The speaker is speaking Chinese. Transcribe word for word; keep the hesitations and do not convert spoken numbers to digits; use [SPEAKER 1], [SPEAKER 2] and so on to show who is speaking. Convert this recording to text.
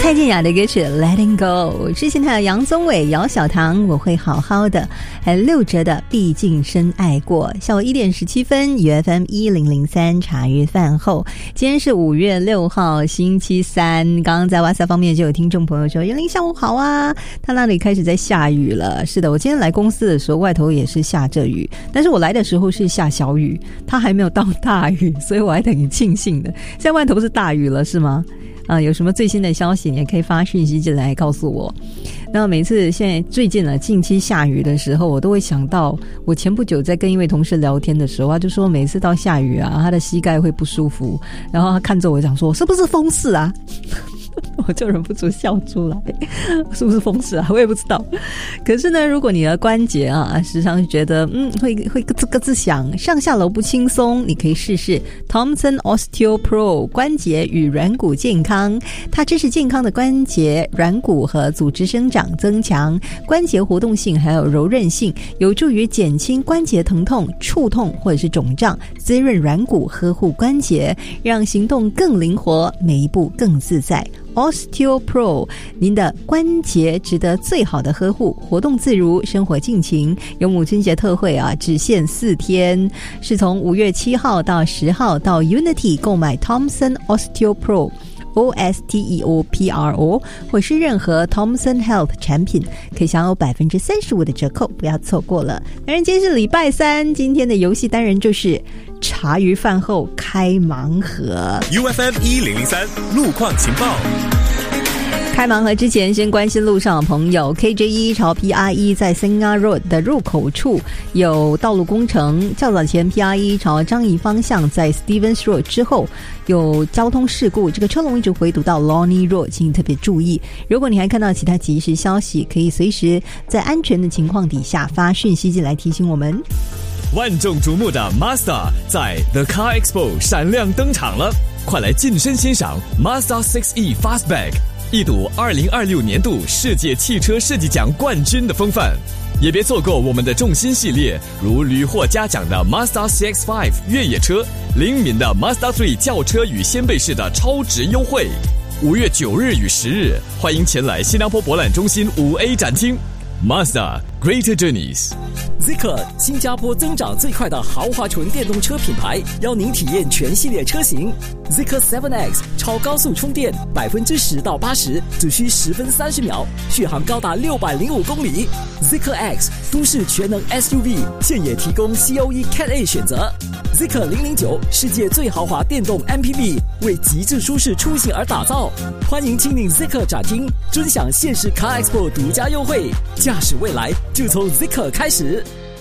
[SPEAKER 1] 蔡健雅的歌曲 Letting Go， 之前还有杨宗纬、姚小棠我会好好的，还有六折的毕竟深爱过。下午一点十七分 U F M 一零零三茶余饭后，今天是五月六号星期三。刚刚在 WhatsApp 方面就有听众朋友说袁玲下午好啊，他那里开始在下雨了。是的，我今天来公司的时候外头也是下着雨，但是我来的时候是下小雨，它还没有到大雨，所以我还挺庆幸的。现在外头是大雨了是吗？啊，有什么最新的消息你也可以发讯息进来告诉我。那每次现在最近呢近期下雨的时候，我都会想到我前不久在跟一位同事聊天的时候，他就说每次到下雨啊他的膝盖会不舒服，然后他看着我讲说是不是风势啊我就忍不住笑出来，是不是风势啊我也不知道。可是呢如果你的关节啊时常觉得嗯会会咯吱咯吱响，上下楼不轻松，你可以试试 Thompson Osteo Pro 关节与软骨健康。它支持健康的关节、软骨和组织生长，增强关节活动性还有柔韧性，有助于减轻关节疼痛、触痛或者是肿胀，滋润软骨，呵护关节，让行动更灵活，每一步更自在。Osteo Pro， 您的关节值得最好的呵护，活动自如，生活尽情。有母亲节特惠啊，只限四天，是从五月七号到十号到 Unity 购买 Thompson Osteo Pro。O S T E O P R O 或是任何 Thompson Health 产品，可以享有 百分之三十五 的折扣，不要错过了。当然今天是礼拜三，今天的游戏单元就是茶余饭后开盲盒。
[SPEAKER 2] U F M 一零零三路况情报。
[SPEAKER 1] 开盲盒之前先关心路上的朋友， K J 一 朝 P R 一 在 Singa Road 的入口处有道路工程，较早前 P R 一 朝樟宜方向在 Stevens Road 之后有交通事故，这个车龙一直回堵到 Lonnie Road， 请特别注意。如果你还看到其他即时消息，可以随时在安全的情况底下发讯息进来提醒我们。
[SPEAKER 2] 万众瞩目的 Mazda 在 The Car Expo 闪亮登场了，快来近身欣赏 Mazda 六 E Fastback，一睹二零二六年度世界汽车设计奖冠军的风范，也别错过我们的重心系列，如屡获嘉奖的 Mazda C X 五 越野车，灵敏的 Mazda 三轿车与掀背式的超值优惠。五月九日与十日，欢迎前来新加坡博览中心五 A 展厅。Mazda Greater Journeys。Zeekr
[SPEAKER 3] 新加坡增长最快的豪华纯电动车品牌，邀您体验全系列车型。Zeekr 七 X 超高速充电，百分之十到八十只需十分三十秒，续航高达六百零五公里。Zeekr X 都市全能 S U V， 现也提供 C O E Cat A 选择。Zeekr 零零九世界最豪华电动 M P V， 为极致舒适出行而打造。欢迎亲临 Zeekr 展厅，尊享限时 Car Expo 独家优惠。驾驶未来就从 Zeekr 开始。